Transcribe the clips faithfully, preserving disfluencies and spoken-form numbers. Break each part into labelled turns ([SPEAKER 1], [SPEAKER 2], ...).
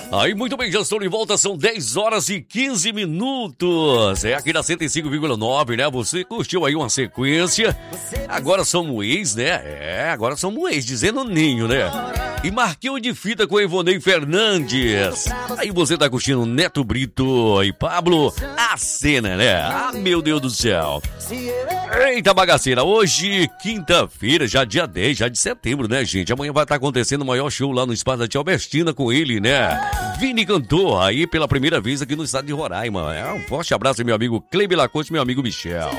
[SPEAKER 1] Aí, muito bem, já estou de volta, são dez horas e quinze minutos. É aqui na cento e cinco vírgula nove, né? Você curtiu aí uma sequência. Agora somos ex, né? É, agora somos ex, dizendo ninho, né? E Marquinhos de Fita com Ivonei Fernandes. Aí você tá curtindo Neto Brito e Pablo, a cena, né? Ah, meu Deus do céu. Eita bagaceira, hoje, quinta-feira, já dia dez, já de setembro, né, gente? Amanhã vai estar acontecendo o maior show lá no Espaço da Tia Albertina com ele, né? Vini cantou aí pela primeira vez aqui no estado de Roraima. É, um forte abraço, meu amigo Cleber Lacoste, meu amigo Michel.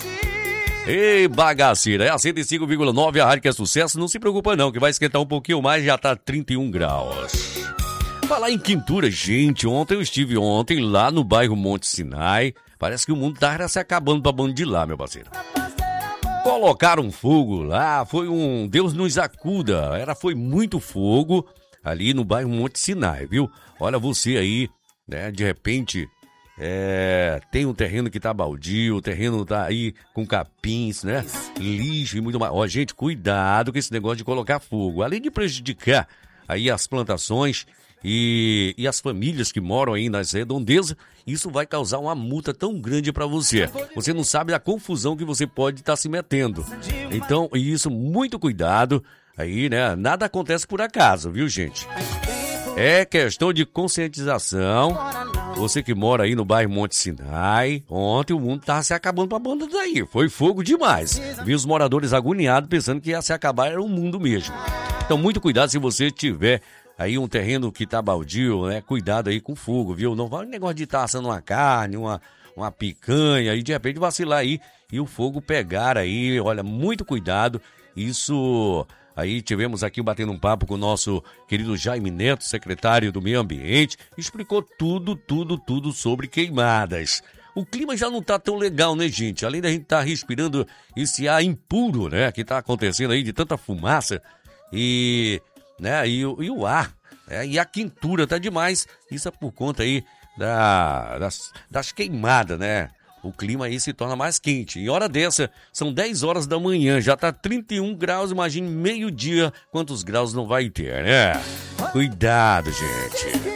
[SPEAKER 1] Ei, bagaceira, é a cento e cinco vírgula nove, a rádio que é sucesso. Não se preocupa não, que vai esquentar um pouquinho mais, já tá trinta e um graus. Falar em quintura, gente, ontem eu estive ontem lá no bairro Monte Sinai. Parece que o mundo tá se acabando pra bando de lá, meu parceiro. Colocaram fogo lá, foi um Deus nos acuda. Era, foi muito fogo ali no bairro Monte Sinai, viu? Olha você aí, né, de repente, é, tem um terreno que tá baldio, o terreno tá aí com capins, né, lixo e muito mais. Ó, gente, cuidado com esse negócio de colocar fogo. Além de prejudicar aí as plantações e, e as famílias que moram aí nas redondezas, isso vai causar uma multa tão grande para você. Você não sabe a confusão que você pode estar tá se metendo. Então, isso, muito cuidado. Aí, né, nada acontece por acaso, viu, gente? É questão de conscientização. Você que mora aí no bairro Monte Sinai, ontem o mundo tava se acabando pra banda daí. Foi fogo demais. Vi os moradores agoniados pensando que ia se acabar, era o mundo mesmo. Então, muito cuidado se você tiver aí um terreno que tá baldio, né? Cuidado aí com fogo, viu? Não vai um negócio de estar assando uma carne, uma, uma picanha e de repente vacilar aí e o fogo pegar aí. Olha, muito cuidado. Isso aí, tivemos aqui batendo um papo com o nosso querido Jaime Neto, secretário do Meio Ambiente. Explicou tudo, tudo, tudo sobre queimadas. O clima já não tá tão legal, né, gente? Além da gente estar tá respirando esse ar impuro, né? Que tá acontecendo aí de tanta fumaça e... né? E, e o ar, né? E a quintura tá demais. Isso é por conta aí da, das, das queimadas, né? O clima aí se torna mais quente. Em hora dessa, são dez horas da manhã, já tá trinta e um graus, imagine meio-dia, quantos graus não vai ter, né? Cuidado, gente.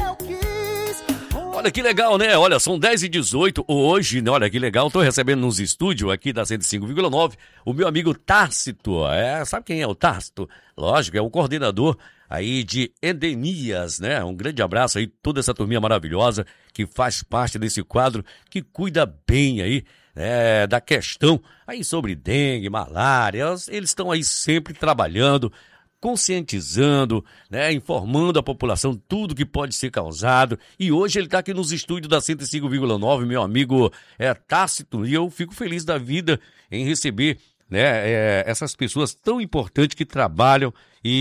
[SPEAKER 1] Olha que legal, né? Olha, são dez e dezoito hoje, né? Olha que legal, tô recebendo nos estúdios aqui da cento e cinco vírgula nove o meu amigo Tácito. É, sabe quem é o Tácito? Lógico, é o coordenador aí de Edemias, né? Um grande abraço aí, toda essa turminha maravilhosa que faz parte desse quadro, que cuida bem aí, né, da questão aí sobre dengue, malária. Eles estão aí sempre trabalhando, conscientizando, né, informando a população tudo que pode ser causado. E hoje ele está aqui nos estúdios da cento e cinco vírgula nove, meu amigo é, Tácito, e eu fico feliz da vida em receber, né, é, essas pessoas tão importantes que trabalham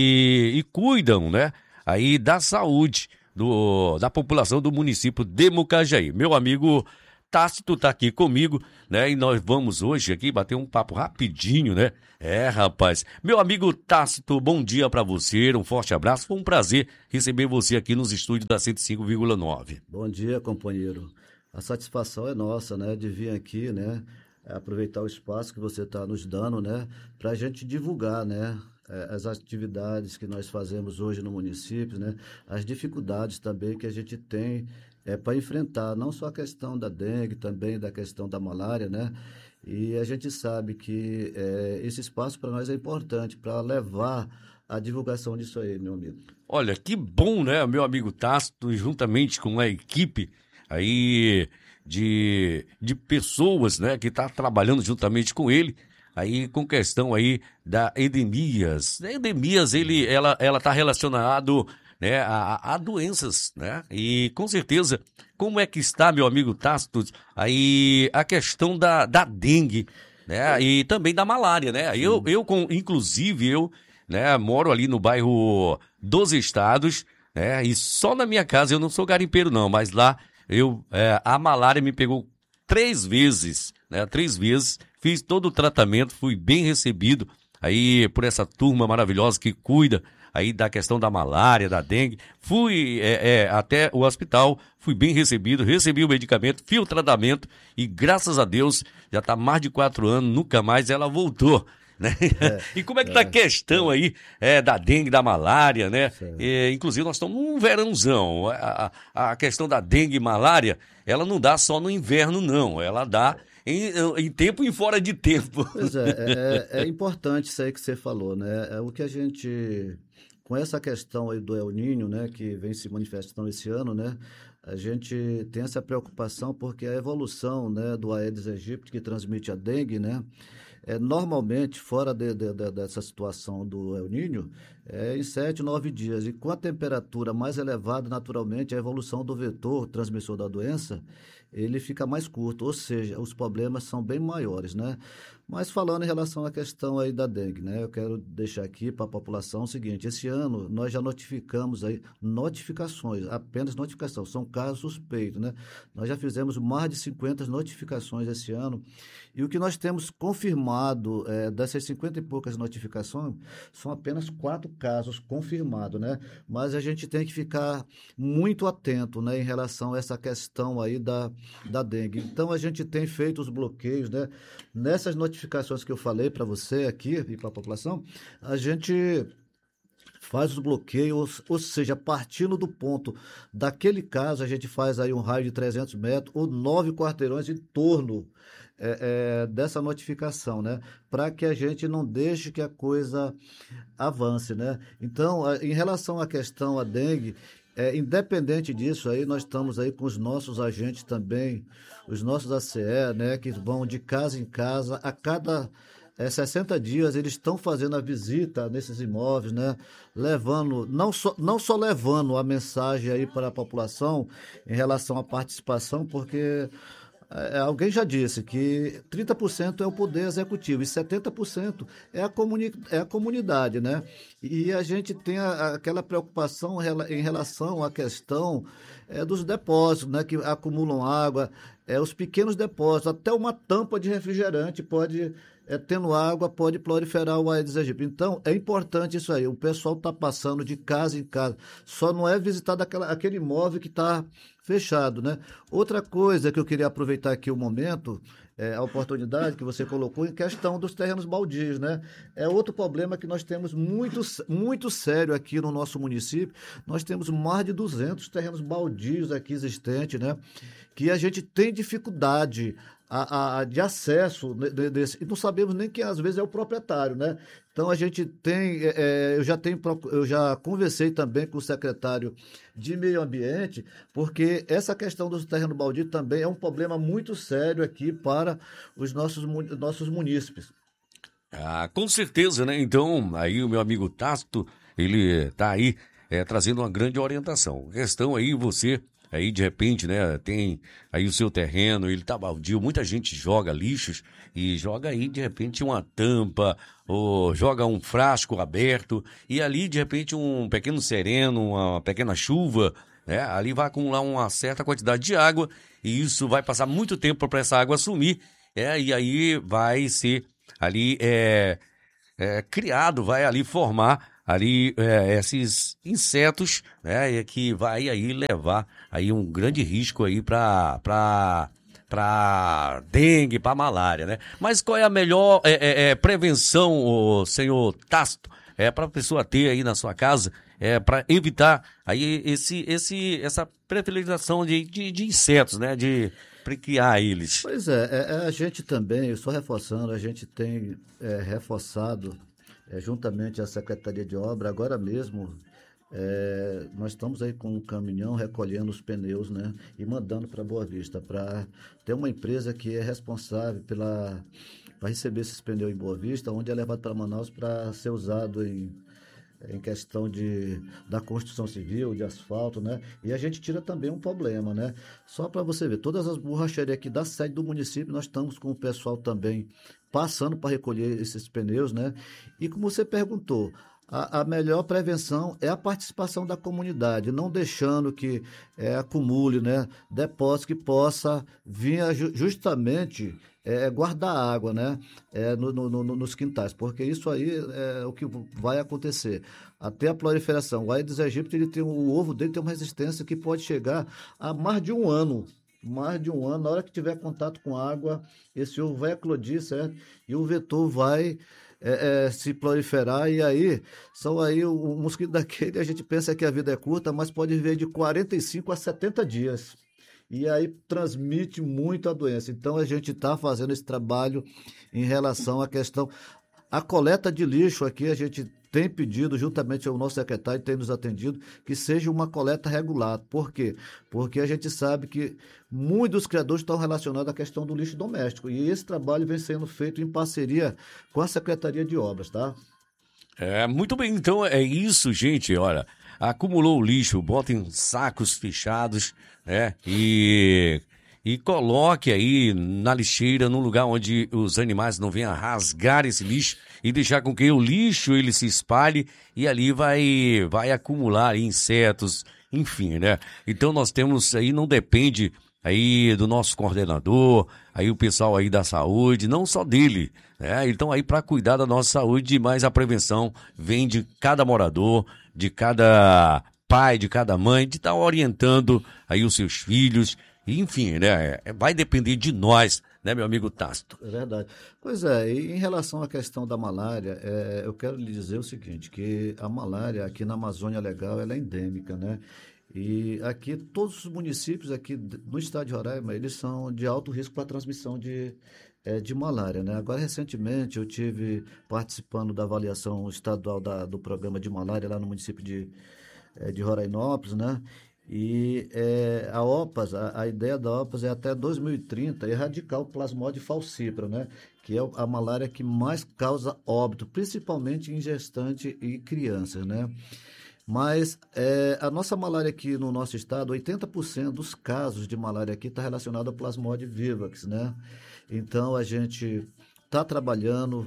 [SPEAKER 1] e, e cuidam, né, aí da saúde do, da população do município de Mucajaí. Meu amigo Tácito tá aqui comigo, né? E nós vamos hoje aqui bater um papo rapidinho, né? É, rapaz. Meu amigo Tácito, bom dia pra você, um forte abraço. Foi um prazer receber você aqui nos estúdios da cento e cinco vírgula nove.
[SPEAKER 2] Bom dia, companheiro. A satisfação é nossa, né? De vir aqui, né? Aproveitar o espaço que você está nos dando, né? Pra gente divulgar, né? As atividades que nós fazemos hoje no município, né? As dificuldades também que a gente tem é, para enfrentar, não só a questão da dengue, também da questão da malária, né? E a gente sabe que é, esse espaço para nós é importante para levar a divulgação disso aí, meu amigo.
[SPEAKER 1] Olha, que bom, né, meu amigo Tácito, juntamente com a equipe aí de, de pessoas, né, que está trabalhando juntamente com ele, aí com questão aí da Edemias. A Edemias, ele, ela, ela tá relacionado, né, a, a doenças, né, e com certeza, como é que está, meu amigo Tácito, aí a questão da, da dengue, né, e também da malária, né, eu, eu com, inclusive, eu, né, moro ali no bairro dos Estados, né, e só na minha casa, eu não sou garimpeiro não, mas lá, eu, é, a malária me pegou três vezes, né, três vezes, fiz todo o tratamento, fui bem recebido aí por essa turma maravilhosa que cuida aí da questão da malária, da dengue. Fui é, é, até o hospital, fui bem recebido, recebi o medicamento, fiz o tratamento e graças a Deus já está mais de quatro anos, nunca mais ela voltou. né?
[SPEAKER 2] É,
[SPEAKER 1] E como é que tá a
[SPEAKER 2] é,
[SPEAKER 1] questão aí é, da dengue, da malária, né?
[SPEAKER 2] certo.
[SPEAKER 1] É, inclusive nós estamos num verãozão. A, a, a questão da dengue e malária, ela não dá só no inverno, não. Ela dá em, em tempo e fora de tempo.
[SPEAKER 2] Pois é, é, é é importante isso aí que você falou, né? É o que a gente, com essa questão aí do El Niño, né, que vem se manifestando esse ano, né, a gente tem essa preocupação porque a evolução, né, do Aedes aegypti que transmite a dengue, né, é normalmente fora de, de- de- dessa situação do El Niño, é em sete, nove dias. E com a temperatura mais elevada, naturalmente, a evolução do vetor transmissor da doença, ele fica mais curto, ou seja, os problemas são bem maiores, né? Mas falando em relação à questão aí da dengue, né? Eu quero deixar aqui para a população o seguinte: esse ano nós já notificamos aí notificações, apenas notificação, são casos suspeitos, né? Nós já fizemos mais de cinquenta notificações esse ano e o que nós temos confirmado é, dessas cinquenta e poucas notificações são apenas quatro casos confirmados, né? Mas a gente tem que ficar muito atento, né, em relação a essa questão aí da, da dengue. Então a gente tem feito os bloqueios, né? Nessas notificações que eu falei para você aqui e para a população, a gente faz os bloqueios, ou seja, partindo do ponto daquele caso, a gente faz aí um raio de trezentos metros ou nove quarteirões em torno é, é, dessa notificação, né? Para que a gente não deixe que a coisa avance, né? Então, a- em relação à questão à dengue, é, independente disso, aí nós estamos aí com os nossos agentes também, os nossos A C E, né, que vão de casa em casa, a cada é, sessenta dias eles estão fazendo a visita nesses imóveis, né, levando, não só, não só levando a mensagem aí para a população em relação à participação, porque é, alguém já disse que trinta por cento é o poder executivo e setenta por cento é a, comuni é a comunidade, né? E a gente tem a, aquela preocupação rela em relação à questão é, dos depósitos, né? Que acumulam água, é, os pequenos depósitos, até uma tampa de refrigerante pode, é, tendo água, pode proliferar o Aedes aegypti. Então, é importante isso aí. O pessoal está passando de casa em casa. Só não é visitar aquela, aquele imóvel que está fechado, né? Outra coisa que eu queria aproveitar aqui o momento, é, a oportunidade que você colocou em questão dos terrenos baldios, né? É outro problema que nós temos muito, muito sério aqui no nosso município. Nós temos mais de duzentos terrenos baldios aqui existentes, né? Que a gente tem dificuldade a, a, de acesso desse, e não sabemos nem quem às vezes é o proprietário, né? Então a gente tem, é, eu já tenho, eu já conversei também com o secretário de Meio Ambiente, porque essa questão dos terrenos baldios também é um problema muito sério aqui para os nossos, nossos munícipes.
[SPEAKER 1] Ah, com certeza, né? Então, aí o meu amigo Tasto, ele tá aí é, trazendo uma grande orientação. A questão aí, você, aí de repente, né, tem aí o seu terreno, ele tá baldio, muita gente joga lixos e joga aí, de repente, uma tampa, ou joga um frasco aberto, e ali, de repente, um pequeno sereno, uma pequena chuva, né, ali vai acumular uma certa quantidade de água, e isso vai passar muito tempo para essa água sumir, é, e aí vai ser ali é, é, criado, vai ali formar ali é, esses insetos, né, e que vai aí levar aí um grande risco aí para para para dengue, para malária, né? Mas qual é a melhor é, é, é, prevenção, ô, senhor Tasto, é para a pessoa ter aí na sua casa, é para evitar aí esse esse essa proliferação de, de, de insetos, né, de criar eles?
[SPEAKER 2] Pois é, é, é, a gente também, só reforçando, a gente tem é, reforçado, é, juntamente à Secretaria de Obra, agora mesmo, é, nós estamos aí com um caminhão recolhendo os pneus, né, e mandando para Boa Vista, para ter uma empresa que é responsável pela para receber esses pneus em Boa Vista, onde é levado para Manaus para ser usado em em questão de, da construção civil, de asfalto, né? E a gente tira também um problema, né? Só para você ver, todas as borracharias aqui da sede do município, nós estamos com o pessoal também passando para recolher esses pneus, né? E como você perguntou, a, a melhor prevenção é a participação da comunidade, não deixando que é, acumule, né, depósito que possa vir a, ju- justamente é, guardar água, né, é, no- no- no- nos quintais, porque isso aí é o que vai acontecer. Até a proliferação. O Aedes aegypti, ele tem, o ovo dele tem uma resistência que pode chegar a mais de um ano. Mais de um ano, na hora que tiver contato com água, esse ovo vai eclodir, certo? E o vetor vai é, é, se proliferar, e aí, são aí, o, o mosquito daquele, a gente pensa que a vida é curta, mas pode viver de quarenta e cinco a setenta dias. E aí transmite muito a doença. Então a gente está fazendo esse trabalho em relação à questão. A coleta de lixo aqui, a gente tem pedido, juntamente ao nosso secretário, tem nos atendido, que seja uma coleta regular. Por quê? Porque a gente sabe que muitos dos criadores estão relacionados à questão do lixo doméstico. E esse trabalho vem sendo feito em parceria com a Secretaria de Obras, tá?
[SPEAKER 1] É, muito bem, então é isso, gente, olha, acumulou o lixo, bota em sacos fechados, né, e, e coloque aí na lixeira, num lugar onde os animais não venham rasgar esse lixo e deixar com que o lixo ele se espalhe e ali vai, vai acumular insetos, enfim, né, então nós temos aí, não depende aí do nosso coordenador, aí o pessoal aí da saúde, não só dele, né? Então aí para cuidar da nossa saúde, mas a prevenção vem de cada morador, de cada pai, de cada mãe, de estar orientando aí os seus filhos, enfim, né? Vai depender de nós, né, meu amigo Tácito?
[SPEAKER 2] É verdade. Pois é, e em relação à questão da malária, é, eu quero lhe dizer o seguinte, que a malária aqui na Amazônia Legal, ela é endêmica, né? E aqui, todos os municípios aqui no estado de Roraima, eles são de alto risco para a transmissão de, é, de malária, né? Agora, recentemente, eu tive participando da avaliação estadual da, do programa de malária lá no município de, é, de Rorainópolis, né? E é, a OPAS, a, a ideia da OPAS é até dois mil e trinta erradicar o plasmode falciparum, né? Que é a malária que mais causa óbito, principalmente em gestante e crianças, né? Mas é, a nossa malária aqui no nosso estado, oitenta por cento dos casos de malária aqui está relacionado ao plasmode vivax, né? Então a gente está trabalhando,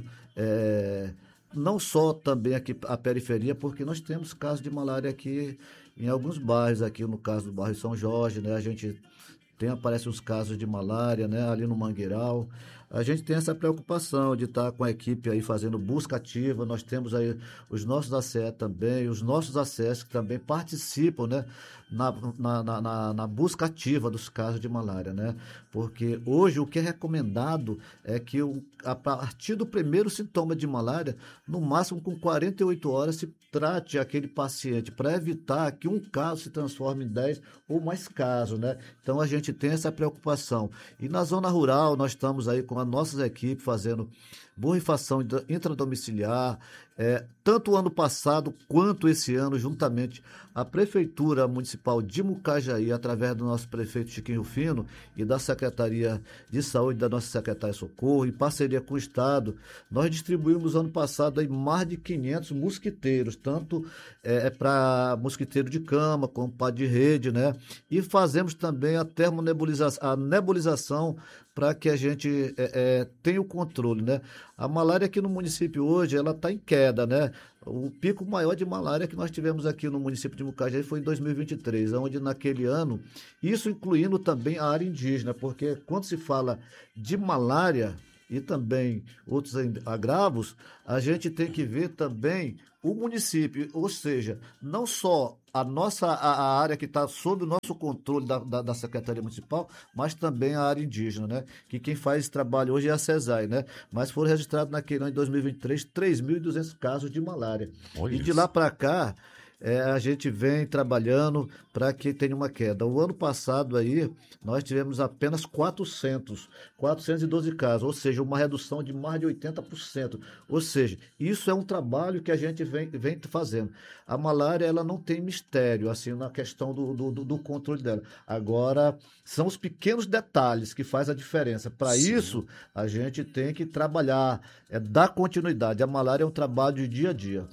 [SPEAKER 2] é, não só também aqui a periferia, porque nós temos casos de malária aqui em alguns bairros, aqui no caso do bairro São Jorge, né? A gente tem, aparecem uns casos de malária, né? Ali no Mangueiral. A gente tem essa preocupação de estar com a equipe aí fazendo busca ativa. Nós temos aí os nossos A C E também, os nossos acessos que também participam, né, na, na, na, na busca ativa dos casos de malária, né? Porque hoje o que é recomendado é que o, a partir do primeiro sintoma de malária, no máximo com quarenta e oito horas, se trate aquele paciente para evitar que um caso se transforme em dez ou mais casos, né? Então a gente tem essa preocupação. E na zona rural nós estamos aí com as nossas equipes fazendo borrifação intradomiciliar, é, tanto o ano passado quanto esse ano, juntamente a Prefeitura Municipal de Mucajaí, através do nosso prefeito Chiquinho Fino e da Secretaria de Saúde da nossa Secretária Socorro, em parceria com o Estado, nós distribuímos ano passado aí mais de quinhentos mosquiteiros, tanto é, para mosquiteiro de cama como para de rede, né? E fazemos também a termonebulização, a nebulização para que a gente é, é, tenha o controle, né? A malária aqui no município hoje, ela está em queda, né? O pico maior de malária que nós tivemos aqui no município de Mucajaí foi em dois mil e vinte e três, onde naquele ano, isso incluindo também a área indígena, porque quando se fala de malária e também outros agravos, a gente tem que ver também o município, ou seja, não só a nossa a, a área que está sob o nosso controle da, da, da Secretaria Municipal, mas também a área indígena, né? Que quem faz esse trabalho hoje é a CESAI, né? Mas foram registrados naquele ano de dois mil e vinte e três três mil e duzentos casos de malária. Olha e de isso. Lá para cá, é, a gente vem trabalhando para que tenha uma queda. O ano passado aí, nós tivemos apenas quatrocentos, quatrocentos e doze casos, ou seja, uma redução de mais de oitenta por cento. Ou seja, isso é um trabalho que a gente vem, vem fazendo. A malária, ela não tem mistério, assim, na questão do, do, do controle dela. Agora, são os pequenos detalhes que fazem a diferença. Para isso, a gente tem que trabalhar, é, dar continuidade. A malária é um trabalho de dia a dia.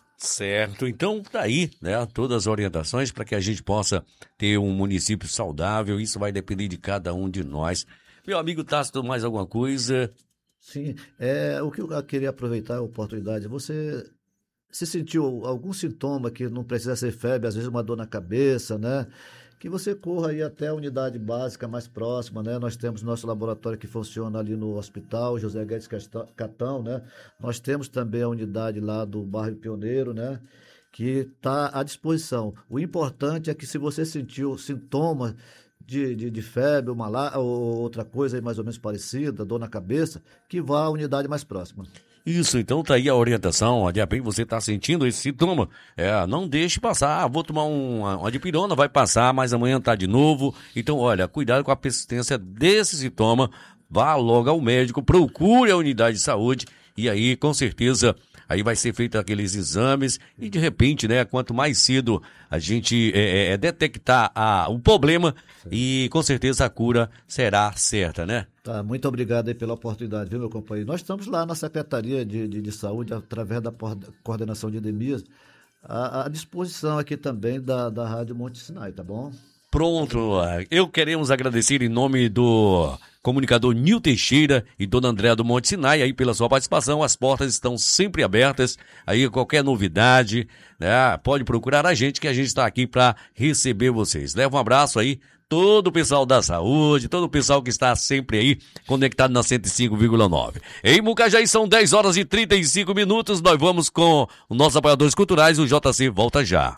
[SPEAKER 1] Certo, então tá aí, né, todas as orientações para que a gente possa ter um município saudável, isso vai depender de cada um de nós. Meu amigo Tácito, mais alguma coisa?
[SPEAKER 2] Sim, é, o que eu queria aproveitar a oportunidade, você se sentiu algum sintoma que não precisa ser febre, às vezes uma dor na cabeça, né? Que você corra aí até a unidade básica mais próxima, né? Nós temos nosso laboratório que funciona ali no hospital José Guedes Catão, né? Nós temos também a unidade lá do bairro Pioneiro, né? Que está à disposição. O importante é que se você sentiu sintomas de, de, de febre ou, malá- ou outra coisa aí mais ou menos parecida, dor na cabeça, que vá à unidade mais próxima.
[SPEAKER 1] Isso, então tá aí a orientação, de repente você tá sentindo esse sintoma, é, não deixe passar, ah, vou tomar um, uma dipirona, vai passar, mas amanhã tá de novo, então olha, cuidado com a persistência desse sintoma, vá logo ao médico, procure a unidade de saúde e aí com certeza aí vai ser feito aqueles exames e de repente, né, quanto mais cedo a gente é, é, detectar a, o problema e com certeza a cura será certa, né?
[SPEAKER 2] Tá, muito obrigado aí pela oportunidade, viu, meu companheiro? Nós estamos lá na Secretaria de, de, de Saúde, através da Coordenação de Endemias, à, à disposição aqui também da, da Rádio Monte Sinai, tá bom?
[SPEAKER 1] Pronto, eu queremos agradecer em nome do comunicador Nil Teixeira e Dona Andréa do Monte Sinai aí pela sua participação, as portas estão sempre abertas, aí qualquer novidade, né, pode procurar a gente que a gente está aqui para receber vocês. Leva um abraço aí, todo o pessoal da saúde, todo o pessoal que está sempre aí conectado na cento e cinco vírgula nove. Em Mucajaí são dez horas e trinta e cinco minutos, nós vamos com os nossos apoiadores culturais, o J C volta já.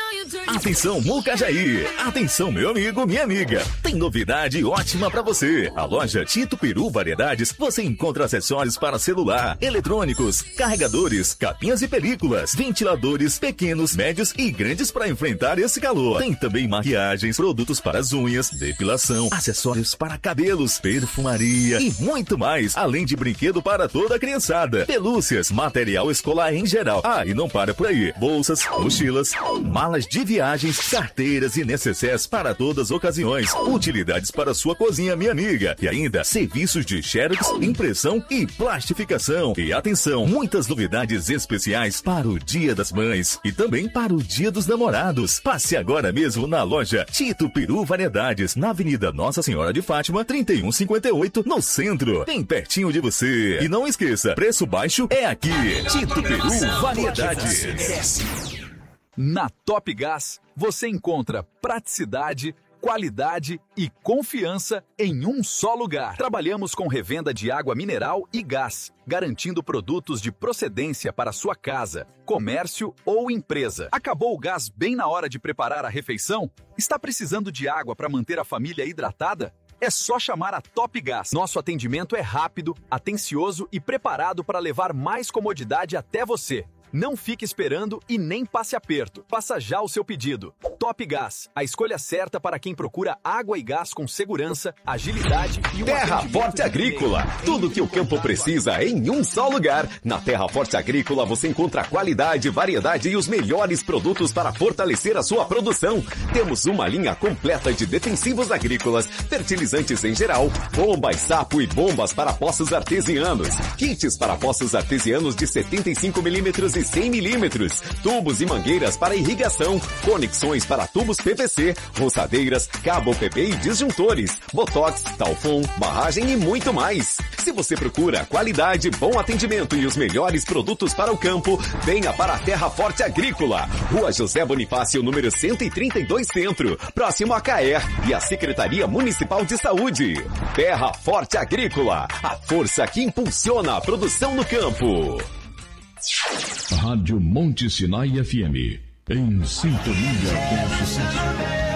[SPEAKER 3] Atenção Mucajaí, atenção meu amigo, minha amiga, tem novidade ótima pra você. A loja Tito Peru Variedades, você encontra acessórios para celular, eletrônicos, carregadores, capinhas e películas, ventiladores pequenos, médios e grandes para enfrentar esse calor. Tem também maquiagens, produtos para as unhas, depilação, acessórios para cabelos, perfumaria e muito mais, além de brinquedo para toda a criançada, pelúcias, material escolar em geral. Ah, e não para por aí, bolsas, mochilas, malas de viagens, carteiras e necessários para todas as ocasiões, utilidades para sua cozinha, minha amiga, e ainda serviços de xerox, impressão e plastificação. E atenção, muitas novidades especiais para o Dia das Mães e também para o Dia dos Namorados. Passe agora mesmo na loja Tito Peru Variedades, na Avenida Nossa Senhora de Fátima, trinta e um cinquenta e oito, no centro, bem pertinho de você. E não esqueça, preço baixo é aqui. Tito Peru Variedades.
[SPEAKER 4] Na Top Gás, você encontra praticidade, qualidade e confiança em um só lugar. Trabalhamos com revenda de água mineral e gás, garantindo produtos de procedência para sua casa, comércio ou empresa. Acabou o gás bem na hora de preparar a refeição? Está precisando de água para manter a família hidratada? É só chamar a Top Gás. Nosso atendimento é rápido, atencioso e preparado para levar mais comodidade até você. Não fique esperando e nem passe aperto. Faça já o seu pedido. Top Gás, a escolha certa para quem procura água e gás com segurança, agilidade e um
[SPEAKER 3] Terra Forte Agrícola. Tudo que o campo precisa em um só lugar. Na Terra Forte Agrícola você encontra qualidade, variedade e os melhores produtos para fortalecer a sua produção. Temos uma linha completa de defensivos agrícolas, fertilizantes em geral, bombas, sapo e bombas para poços artesianos, kits para poços artesianos de setenta e cinco milímetros e cem milímetros, tubos e mangueiras para irrigação, conexões para tubos P V C, roçadeiras, cabo P P e disjuntores, botox, talfon, barragem e muito mais. Se você procura qualidade, bom atendimento e os melhores produtos para o campo, venha para a Terra Forte Agrícola. Rua José Bonifácio, número cento e trinta e dois Centro, próximo à C A E R e à Secretaria Municipal de Saúde. Terra Forte Agrícola, a força que impulsiona a produção no campo.
[SPEAKER 5] Rádio Monte Sinai F M, em sintonia com o sucesso.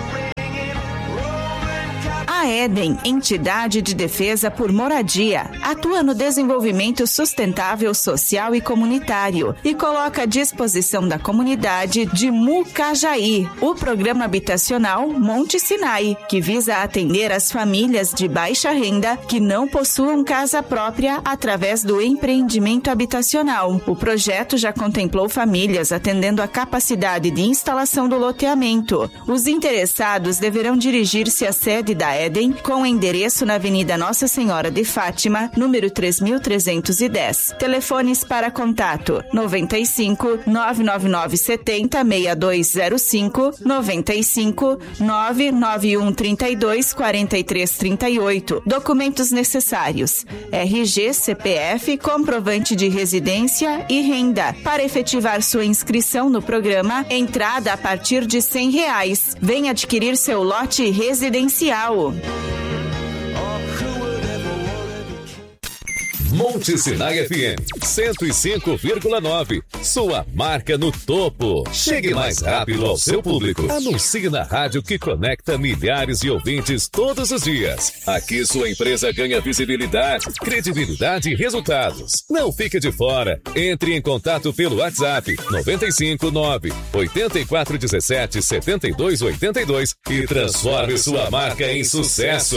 [SPEAKER 6] A Éden, entidade de defesa por moradia, atua no desenvolvimento sustentável social e comunitário e coloca à disposição da comunidade de Mucajaí o programa habitacional Monte Sinai, que visa atender as famílias de baixa renda que não possuam casa própria através do empreendimento habitacional. O projeto já contemplou famílias atendendo a capacidade de instalação do loteamento. Os interessados deverão dirigir-se à sede da Éden com o endereço na Avenida Nossa Senhora de Fátima, número três mil trezentos e dez. Telefones para contato: noventa e cinco, nove nove nove setenta, seis dois zero cinco, noventa e cinco, nove nove um trinta e dois, quarenta e três trinta e oito. Documentos necessários: R G, C P F, comprovante de residência e renda. Para efetivar sua inscrição no programa, entrada a partir de cem reais. Venha adquirir seu lote residencial.
[SPEAKER 3] Monte Sinai F M cento e cinco vírgula nove. Sua marca no topo. Chegue mais rápido ao seu público. Anuncie na rádio que conecta milhares de ouvintes todos os dias. Aqui sua empresa ganha visibilidade, credibilidade e resultados. Não fique de fora. Entre em contato pelo WhatsApp nove cinco nove, oito quatro um sete, sete dois oito dois e transforme sua marca em sucesso.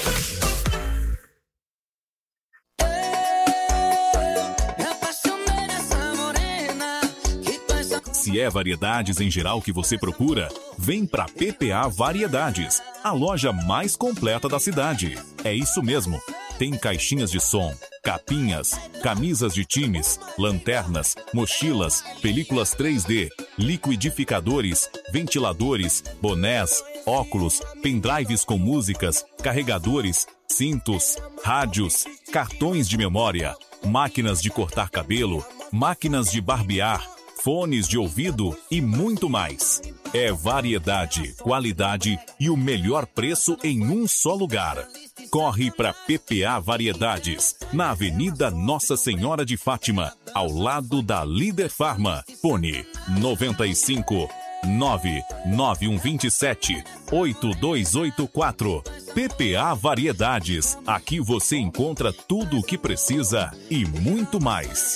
[SPEAKER 7] Se é variedades em geral que você procura, vem pra P P A Variedades, a loja mais completa da cidade. É isso mesmo. Tem caixinhas de som, capinhas, camisas de times, lanternas, mochilas, películas três D, liquidificadores, ventiladores, bonés, óculos, pendrives com músicas, carregadores, cintos, rádios, cartões de memória, máquinas de cortar cabelo, máquinas de barbear, fones de ouvido e muito mais. É variedade, qualidade e o melhor preço em um só lugar. Corre para P P A Variedades, na Avenida Nossa Senhora de Fátima, ao lado da Líder Farma. Fone nove cinco nove nove um dois sete oito dois oito quatro. P P A Variedades. Aqui você encontra tudo o que precisa e muito mais.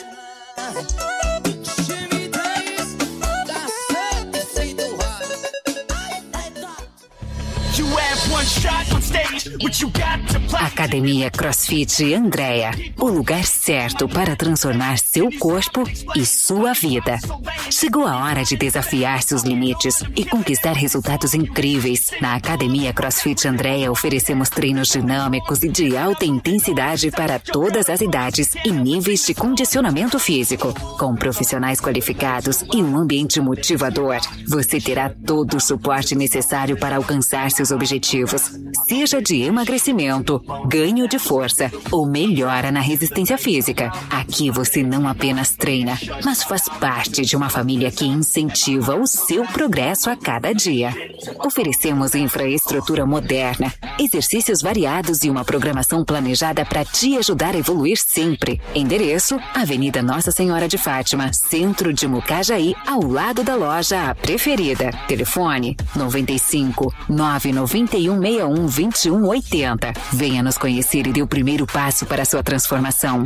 [SPEAKER 8] Academia CrossFit Andréa, o lugar certo para transformar seu corpo e sua vida. Chegou a hora de desafiar seus limites e conquistar resultados incríveis. Na Academia CrossFit Andréa oferecemos treinos dinâmicos e de alta intensidade para todas as idades e níveis de condicionamento físico. Com profissionais qualificados e um ambiente motivador, você terá todo o suporte necessário para alcançar seus objetivos. Seja de emagrecimento, ganho de força ou melhora na resistência física. Aqui você não apenas treina, mas faz parte de uma família que incentiva o seu progresso a cada dia. Oferecemos infraestrutura moderna, exercícios variados e uma programação planejada para te ajudar a evoluir sempre. Endereço: Avenida Nossa Senhora de Fátima, centro de Mucajaí, ao lado da loja A Preferida. Telefone nove cinco nove nove um seis um dois um oito zero. Venha nos conhecer e dê o primeiro passo para a sua transformação.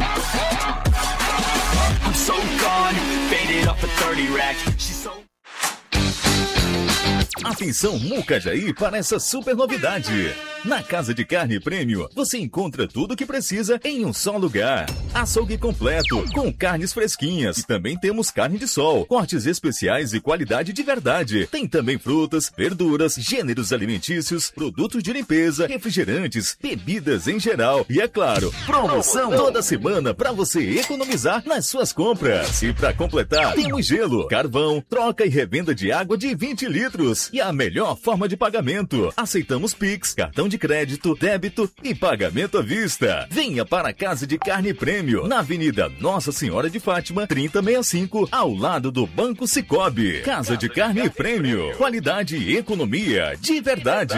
[SPEAKER 3] Atenção Mucajaí para essa super novidade. Na Casa de Carne Prêmio, você encontra tudo o que precisa em um só lugar. Açougue completo, com carnes fresquinhas. E também temos carne de sol, cortes especiais e qualidade de verdade. Tem também frutas, verduras, gêneros alimentícios, produtos de limpeza, refrigerantes, bebidas em geral. E é claro, promoção toda semana para você economizar nas suas compras. E para completar, temos gelo, carvão, troca e revenda de água de vinte litros. E a melhor forma de pagamento. Aceitamos Pix, cartão de crédito, débito e pagamento à vista. Venha para a Casa de Carne Prêmio, na Avenida Nossa Senhora de Fátima, trinta sessenta e cinco, ao lado do Banco Sicoob. Casa de Carne Prêmio, qualidade e economia de verdade.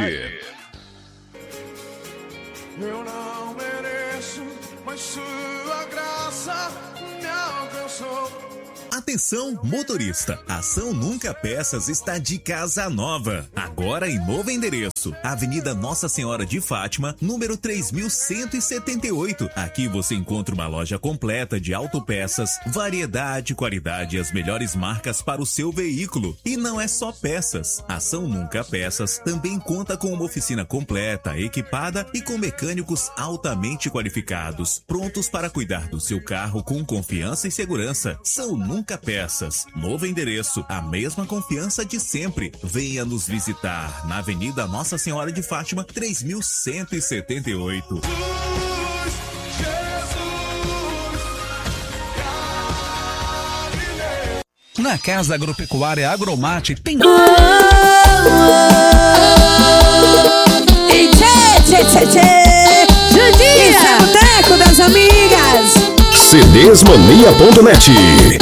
[SPEAKER 9] Eu não mereço, mas sua graça me alcançou.
[SPEAKER 10] Atenção, motorista! A Ação Nunca Peças está de casa nova. Agora em novo endereço. Avenida Nossa Senhora de Fátima, número três mil cento e setenta e oito. Aqui você encontra uma loja completa de autopeças, variedade, qualidade e as melhores marcas para o seu veículo. E não é só peças. A Ação Nunca Peças também conta com uma oficina completa, equipada e com mecânicos altamente qualificados, prontos para cuidar do seu carro com confiança e segurança. São Nunca Peças. Novo endereço, a mesma confiança de sempre. Venha nos visitar na Avenida Nossa Senhora de Fátima, três mil cento e setenta e oito.
[SPEAKER 11] Na Casa Agropecuária Agromate tem...
[SPEAKER 12] E tchê, tchê, tchê, tchê. Judinha! Esse é o boteco das amigas.
[SPEAKER 3] C Ds Mania ponto net.